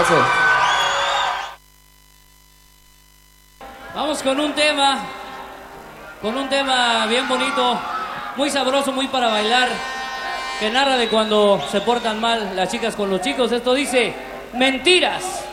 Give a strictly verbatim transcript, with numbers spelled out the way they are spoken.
gracias. Vamos con un tema, con un tema bien bonito, muy sabroso, muy para bailar, que narra de cuando se portan mal las chicas con los chicos. Esto dice, mentiras.